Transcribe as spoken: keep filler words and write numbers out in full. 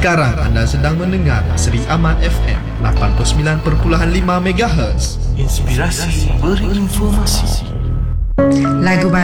Sekarang anda sedang mendengar Seri Aman F M lapan puluh sembilan perpuluhan lima megahertz. Inspirasi berinformasi. Lagu